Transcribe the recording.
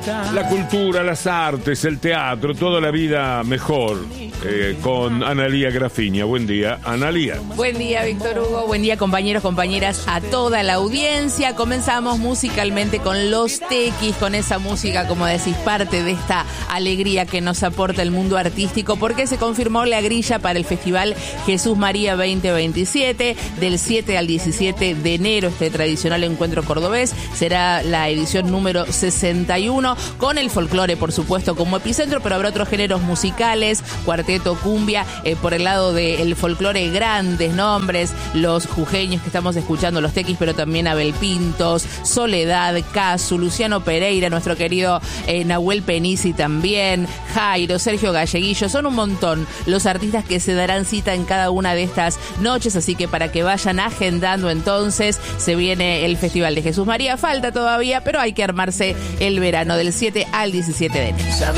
La cultura, las artes, el teatro, toda la vida mejor. Con Analía Grafiña. Buen día, Analía. Buen día, Víctor Hugo. Buen día, compañeros, compañeras, a toda la audiencia. Comenzamos musicalmente con Los Tequis, con esa música, como decís, parte de esta alegría que nos aporta el mundo artístico, porque se confirmó la grilla para el Festival Jesús María 2027, del 7 al 17 de enero, este tradicional encuentro cordobés. Será la edición número 61, con el folclore, por supuesto, como epicentro, pero habrá otros géneros musicales, cuarteto, cumbia, por el lado del folclore, grandes nombres, los jujeños que estamos escuchando, los Tequis, pero también Abel Pintos, Soledad, Casu, Luciano Pereira, nuestro querido Nahuel Penisi también, Jairo, Sergio Galleguillo. Son un montón los artistas que se darán cita en cada una de estas noches, así que para que vayan agendando, entonces se viene el Festival de Jesús María. Falta todavía, pero hay que armarse el verano del 7 al 17 de enero.